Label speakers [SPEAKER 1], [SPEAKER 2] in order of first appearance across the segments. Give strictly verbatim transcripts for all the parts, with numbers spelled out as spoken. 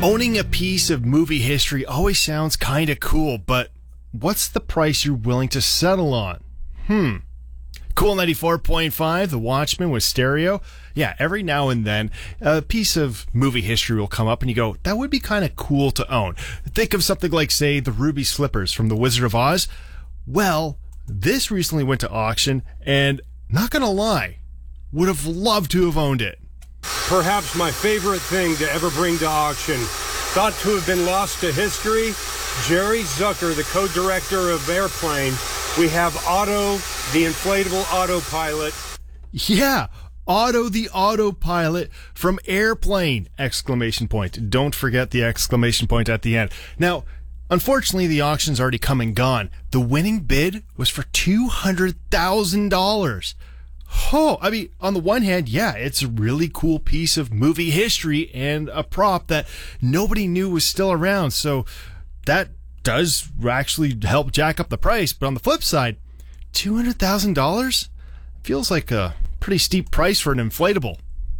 [SPEAKER 1] Owning a piece of movie history always sounds kind of cool, but what's the price you're willing to settle on? Hmm. Cool ninety-four point five, The Watchmen with stereo. Yeah, every now and then, a piece of movie history will come up and you go, that would be kind of cool to own. Think of something like, say, the Ruby Slippers from The Wizard of Oz. Well, this recently went to auction, and not gonna lie, would have loved to have owned it.
[SPEAKER 2] Perhaps my favorite thing to ever bring to auction. Thought to have been lost to history, Jerry Zucker, the co-director of Airplane. We have Otto, the inflatable autopilot.
[SPEAKER 1] Yeah, Otto the autopilot from Airplane! Exclamation point. Don't forget the exclamation point at the end. Now, unfortunately, the auction's already come and gone. The winning bid was for two hundred thousand dollars. Oh, I mean, on the one hand, yeah, it's a really cool piece of movie history and a prop that nobody knew was still around. So that does actually help jack up the price. But on the flip side, two hundred thousand dollars feels like a pretty steep price for an inflatable.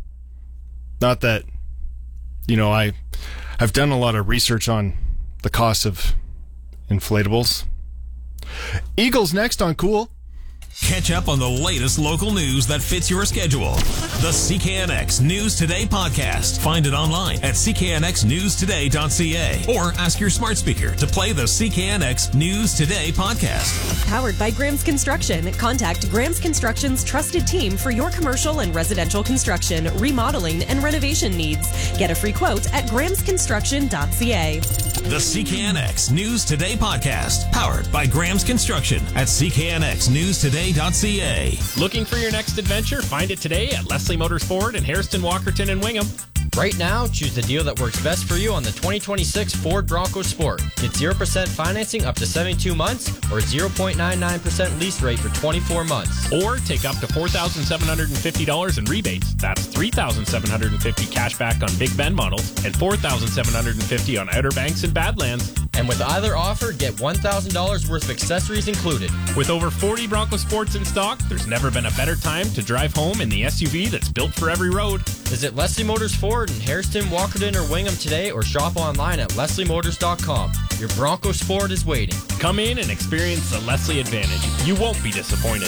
[SPEAKER 1] Not that, you know, I, I've done a lot of research on the cost of inflatables. Eagles next on Cool.
[SPEAKER 3] Catch up on the latest local news that fits your schedule. The C K N X News Today podcast. Find it online at c k n x news today dot c a or ask your smart speaker to play the C K N X News Today podcast.
[SPEAKER 4] Powered by Graham's Construction. Contact Graham's Construction's trusted team for your commercial and residential construction, remodeling, and renovation needs. Get a free quote at grahams construction dot c a.
[SPEAKER 3] The C K N X News Today podcast. Powered by Graham's Construction at c k n x news today dot c a.
[SPEAKER 5] Looking for your next adventure? Find it today at Leslie Motors Ford in Hairston, Walkerton, and Wingham.
[SPEAKER 6] Right now, choose the deal that works best for you on the twenty twenty-six Ford Bronco Sport. Get zero percent financing up to seventy-two months or zero point nine nine percent lease rate for twenty-four months.
[SPEAKER 5] Or take up to four thousand seven hundred fifty dollars in rebates. That's three thousand seven hundred fifty dollars cash back on Big Bend models and four thousand seven hundred fifty dollars on Outer Banks and Badlands.
[SPEAKER 6] And with either offer, get one thousand dollars worth of accessories included.
[SPEAKER 5] With over forty Bronco Sports in stock, there's never been a better time to drive home in the S U V that's built for every road.
[SPEAKER 6] Visit Leslie Motors Ford in Hairston, Walkerton, or Wingham today or shop online at leslie motors dot com. Your Bronco Sport is waiting.
[SPEAKER 5] Come in and experience the Leslie advantage. You won't be disappointed.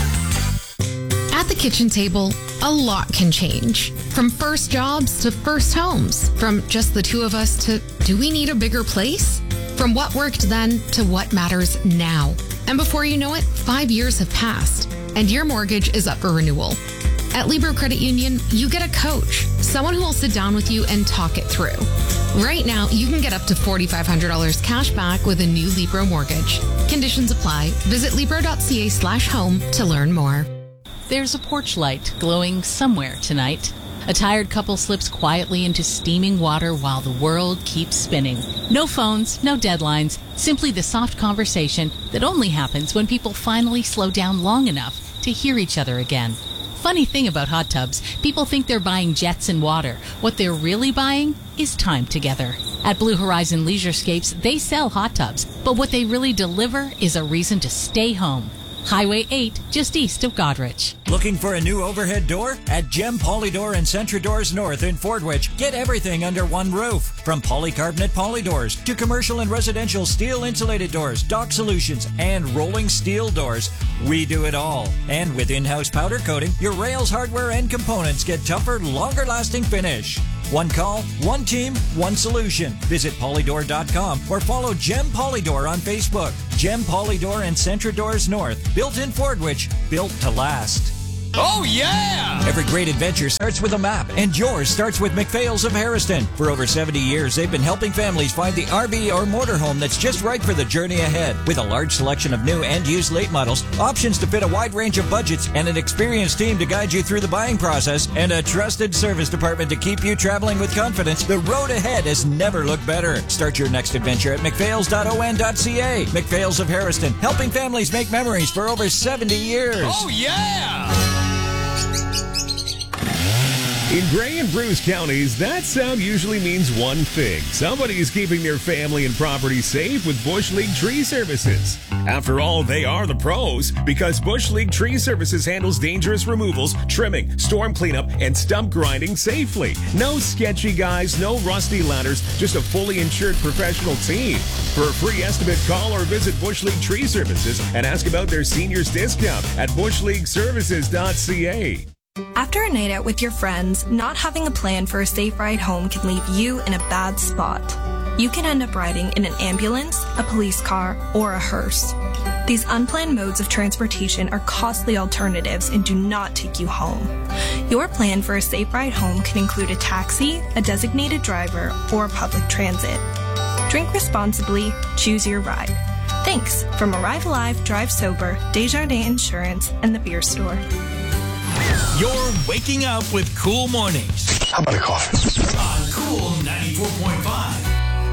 [SPEAKER 7] At the kitchen table, a lot can change. From first jobs to first homes. From just the two of us to, do we need a bigger place? From what worked then to what matters now. And before you know it, five years have passed, and your mortgage is up for renewal. At Libro Credit Union, you get a coach, someone who will sit down with you and talk it through. Right now, you can get up to four thousand five hundred dollars cash back with a new Libro mortgage. Conditions apply. Visit libro dot c a slash home to learn more.
[SPEAKER 8] There's a porch light glowing somewhere tonight. A tired couple slips quietly into steaming water while the world keeps spinning. No phones, no deadlines, simply the soft conversation that only happens when people finally slow down long enough to hear each other again. Funny thing about hot tubs, people think they're buying jets and water. What they're really buying is time together. At Blue Horizon Leisurescapes, they sell hot tubs, but what they really deliver is a reason to stay home. Highway eight, just east of Godrich.
[SPEAKER 9] Looking for a new overhead door? At Gem Polydor and Centra Doors North in Fordwich, get everything under one roof. From polycarbonate polydoors to commercial and residential steel insulated doors, dock solutions, and rolling steel doors. We do it all. And with in-house powder coating, your rails, hardware, and components get tougher, longer-lasting finish. One call, one team, one solution. Visit polydor dot com or follow Gem Polydor on Facebook. Gem Polydor and Centra Doors North. Built in Fordwich, built to last.
[SPEAKER 10] Oh, yeah!
[SPEAKER 9] Every great adventure starts with a map, and yours starts with McPhail's of Harrison. For over seventy years, they've been helping families find the R V or motorhome that's just right for the journey ahead. With a large selection of new and used late models, options to fit a wide range of budgets, and an experienced team to guide you through the buying process, and a trusted service department to keep you traveling with confidence, the road ahead has never looked better. Start your next adventure at mcphails dot o n dot c a. McPhail's of Harrison, helping families make memories for over seventy years.
[SPEAKER 10] Oh, yeah!
[SPEAKER 11] In Gray and Bruce counties, that sound usually means one thing. Somebody is keeping their family and property safe with Bush League Tree Services. After all, they are the pros, because Bush League Tree Services handles dangerous removals, trimming, storm cleanup, and stump grinding safely. No sketchy guys, no rusty ladders, just a fully insured professional team. For a free estimate, call or visit Bush League Tree Services and ask about their seniors discount at bush league services dot c a.
[SPEAKER 12] After a night out with your friends, not having a plan for a safe ride home can leave you in a bad spot. You can end up riding in an ambulance, a police car, or a hearse. These unplanned modes of transportation are costly alternatives and do not take you home. Your plan for a safe ride home can include a taxi, a designated driver, or public transit. Drink responsibly, choose your ride. Thanks from Arrive Alive, Drive Sober, Desjardins Insurance, and the Beer Store.
[SPEAKER 10] You're waking up with Cool Mornings.
[SPEAKER 13] How about a coffee?
[SPEAKER 10] On Cool ninety-four point five.